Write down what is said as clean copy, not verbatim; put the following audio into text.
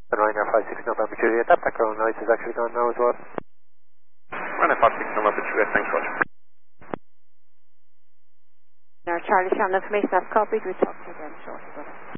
Ryanair 56 November Juliet, that background noise is actually gone now as well. Ryanair 56 November Juliet, thanks, Roger. Charlie Shannon, information that's copied. We'll talk to you again shortly.